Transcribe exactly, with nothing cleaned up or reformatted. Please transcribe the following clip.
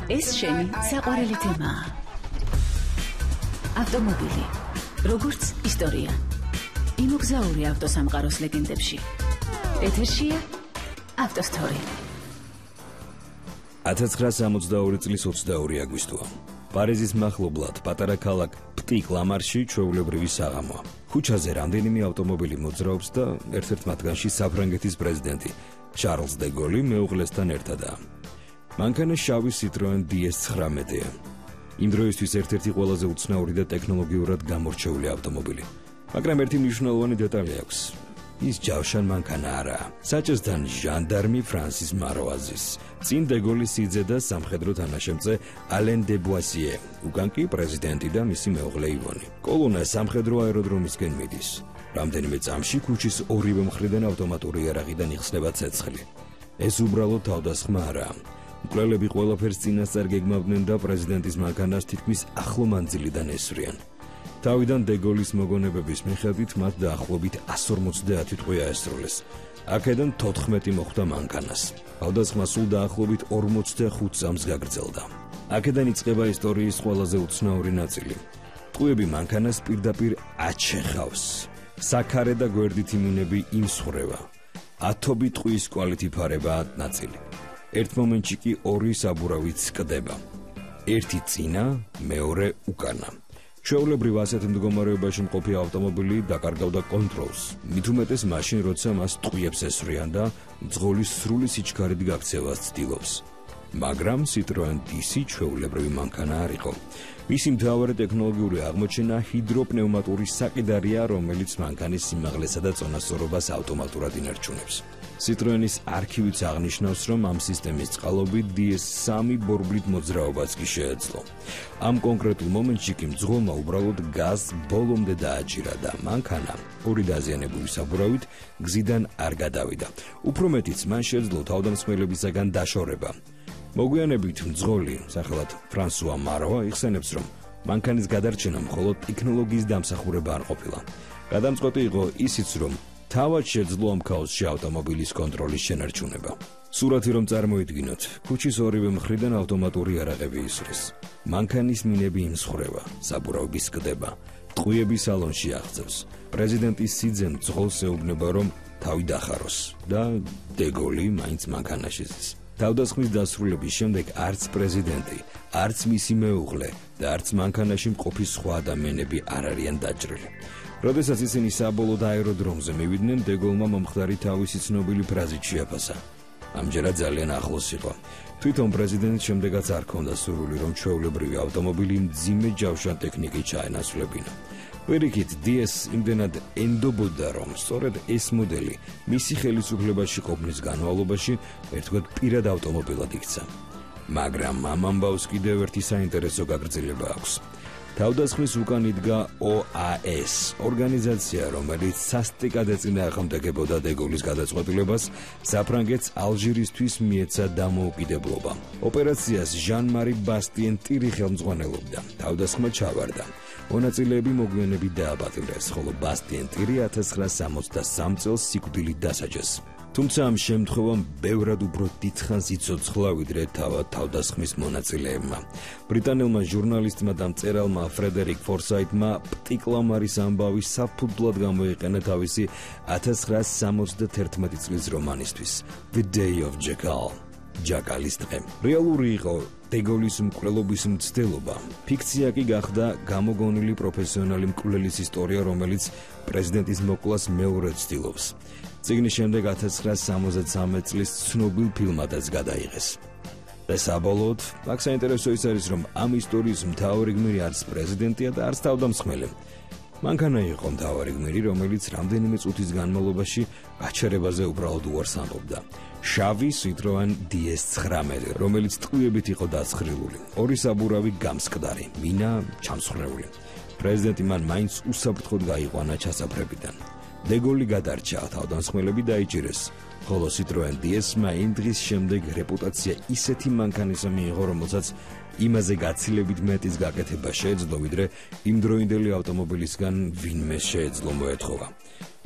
ეს შენი საყვარელი თემაა. ავტომობილი, როგორც ისტორია. იმოგზაური ავტოსამყაროს ლეგენდებში. ეთერშია ავტოსტორი. ათას ცხრაასი ოცდაორი წლის ოცდაორი აგვისტოა. პარიზის მახლობლად პატარა ქალაქ პტი-კლამარში ჩვეულებრივი საღამოა. ქუჩაზე რამდენიმე ავტომობილი მოძრაობს და ერთ-ერთ მათგანში საფრანგეთის პრეზიდენტი ჩარლზ დე გოლი მეუღლესთან ერთადაა. მანქანა შავი Citroen დი ეს ცხრამეტია. იმ დროისთვის ერთ-ერთი ყველაზე უცნაური და ტექნოლოგიურად გამორჩეული ავტომობილი. მაგრამ ერთი მნიშვნელოვანი დეტალი აქვს. ის ჯავშან მანქანა არაა. საჭესთან ჟანდარმი ფრანსის მაროაზის, წინ დე გოლის სიძე და სამხედრო თანაშემწე ალენ დე ბუასიე, უკან კი პრეზიდენტი და მისი მეუღლე ივონი. კოლონა სამხედრო აეროდრომისკენ მიდის. რამდენიმე წამში ქუჩის ორივე მხრიდან ავტომატური იარაღიდან იხსნება ცეცხლი. ეს უბრალოდ თავდასხმა არაა. მკვლელები ყველაფერს წინასწარ გეგმავდნენ და პრეზიდენტის მანქანას თითქმის ახლო მანძილიდან ესვრიან. თავიდან დე გოლის მოგონებების მიხედვით მათ დაახლოებით εκατს ორმოცდაათი ტყვია ესროლეს. აქედან თოთხმეტი მოხვდა მანქანას. თავდასხმა სულ დაახლოებით ორმოცდახუთ წამს გაგრძელდა. აქედან იწყება ისტორიის ყველაზე უცნაური ნაწილი. ტყვიები მანქანას პირდაპირ აჩეხავს. საქარე და გვერდით იმინები იმსხვრევა. ათობი ტყვის კვალით იფარება ნაწილი. ერთ მომენტში კი ორი საბურავით სკდება. ერთი წინა, მეორე უკანა. ჩვეულებრივ ასეთ მდგომარეობაში მყოფი ავტომობილი დაკარგავდა კონტროლს. მით უმეტეს მაშინ, როცა მას ტყვიებს ესვრიან და მძღოლის სრული სიჩქარით გაქცევას ცდილობს. მაგრამ Citroen დი სი ჩვეულებრივი მანქანა არ იყო. მისი მთავარი ტექნოლოგიური აღმოჩენა ჰიდროპნევმატური საკიდარია, რომელიც მანქანის სიმაღლესა და წონასწორობას ავტომატურად ინარჩუნებს. Citroen-ის არქივიც აღნიშნავს, რომ ამ სისტემის წყალობით დი ეს სამი ბორბლით მოძრაობაც კი შეეძლო. ამ კონკრეტულ მომენტში კი მძღოლმა უბრალოდ გაზს ბოლომდე დააჭირა და მანქანა ორი დაზიანებული საბურავით გზიდან არ გადავიდა. უფრო მეტიც, მან შეძლო თავდამსხმელებისაგან დაშორება. მოგვიანებით მძღოლი, სახელად ფრანსუა მაროა, იხსენებს, რომ მანქანის გადარჩენა მხოლოდ ტექნოლოგიის დამსახურება არ ყოფილა. გადამწყვეტი იყო ისიც, რომ თავად შეძლო ამ ქაოსში ავტომობილის კონტროლის შენარჩუნება. სურათი რომ წარმოიდგინოთ, ქუჩის ორივე მხრიდან ავტომატური იარაღები ისრეს. მანქანის მინები იმსხვრევა, საბურავი სკდება, ტყვიები სალონში აღწევს. პრეზიდენტის სიძე მძღოლს ეუბნება, რომ თავი დახაროს და დე გოლი მაინც მანქანაში ზის. თავდასხმის დასრულების შემდეგ არც პრეზიდენტი, არც მისი მეუღლე და არც მანქანაში მყოფი სხვა ადამიანები არ არიან დაჭრილი. როდესაც ისინი საბოლოოდ აეროდრომზე მივიდნენ, დე გოლმა მომხდარი თავისი ცნობილი ფრაზით შეაფასა. ამჯერად ძალიან ახლოს იყო. თვითონ პრეზიდენტს შემდეგაც არ ჰქონდა სურვილი, რომ ჩვეულებრივი ავტომობილი მძიმე ჯავშან ტექნიკით ჩაენაცვლებინა. პირიქით, დი ეს იმდენად ენდობოდა, რომ სწორედ ეს მოდელი მისი ხელისუფლებაში ყოფნის განმავლობაში ერთგვარ პირად ავტომობილად იქცა. მაგრამ ამ ამბავს კიდევ ერთი საინტერესო გაგრძელება აქვს. თავდასხმის უკან იდგა ო ა ეს, ორგანიზაცია, რომელიც სასტიკად ეწინააღმდეგებოდა დე გოლის გადაწყვეტილებას, საფრანგეთს ალჟირისთვის მიეცა დამოუკიდებლობა. ოპერაციას ჟან-მარი ბასტიენ ტირი ხელმძღვანელობდა. თავდასხმა ჩავარდა. მონაწილეები მოგვიანებით დააპატიმრეს, ხოლო ბასტიენ ტირი ათას ცხრაასი ოცდასამი წელს სიკვდილით დასაჯეს. თუმცა ამ შემთხვევამ ბევრად უფრო დიდხანს იცოცხლა, ვიდრე თავად თავდასხმის მონაწილეებმა. ბრიტანელმა ჟურნალისტმა და მწერალმა ფრედერიკ ფორსაითმა პტი-კლამარის ამბავი საფუძვლად გამოიყენა თავისი ათას ცხრაასი სამოცდათერთმეტი წლის რომანისთვის The Day of Jackal. ჯაკალის დღე. რეალური იყო დე გოლის მკვლელობის მცდელობა. ფიქცია კი გახდა გამოგონილი პროფესიონალი მკვლელის ისტორია, რომელიც პრეზიდენტის მოკვლას მეორედ ცდილობს. წიგნის შემდეგ ათას ცხრაასი სამოცდათსამეტი წლის ცნობილ ფილმადაც გადაიღეს. და საბოლოოდ, აქ საინტერესო ის არის, რომ ამ ისტორიის მთავარი გმირი არც პრეზიდენტია და არც თავდამსხმელი. მანქანა იყო მთავარი გმირი, რომელიც რამდენიმე წუთის განმავლობაში გაჩერებაზე უბრალოდ უარს ამბობდა. შავი Citroen დი ეს ცხრამეტი, რომელიც ტყვიებით იყო დასხრილული. ორი საბურავი გამსკდარი, მინა ჩამსხვრეული. პრეზიდენტი მან მაინც უსაფრთხოდ გაიყვანა ჩასაფრებიდან. დე გოლი გადარჩა, თავდამსხმელები დაიჭირეს, ხოლო Citroen დი ეს-მა იმ დღის შემდეგ რეპუტაცია ისეთი მანქანისა მიიღო, რომელსაც იმაზე გაცილებით მეტის გაკეთება შეეძლო, ვიდრე იმდროინდელი ავტომობილისგან ვინმე შეეძლო მოეთხოვა.